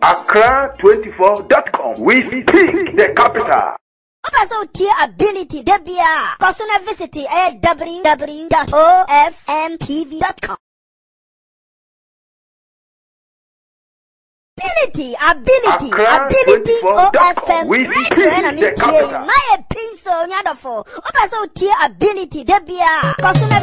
Accra24.com. We speak the capital. Also, tier ability, Debia. Personal visit at www.ofmtv.com. Ability, OFM radio, and I'm in my pencil, Yadafo. Also, tier ability, Debia.